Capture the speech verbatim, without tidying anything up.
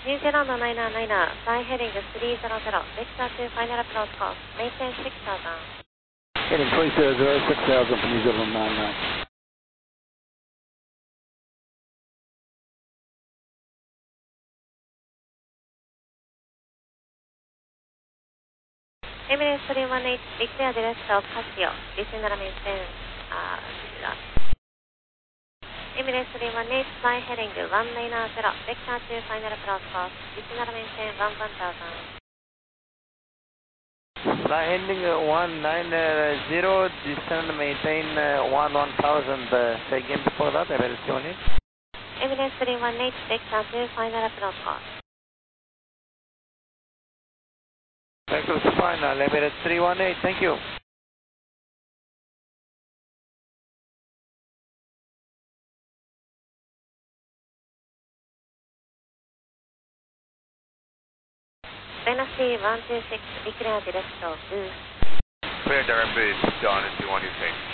New Zealand niner niner, fly heading three zero zero, vector to final approach course, maintain six thousand. Heading three zero zero, six thousand for New Zealand nine nine. Emirates three one eight, declare direct of Casio, descend and maintain, uh, Emirates three one eight, fly heading one nine zero, vector to final approach course, descend and maintain one one thousand. Fly heading one nine zero, descend and maintain uh, one one thousand. Uh, say again before that, Emirates three one eight. Emirates three one eight, vector to final approach course. Vector to final, Emirates three one eight, thank you. Dynasty one two six, declare direct of boost. Clear direct boost, Dynasty one two six.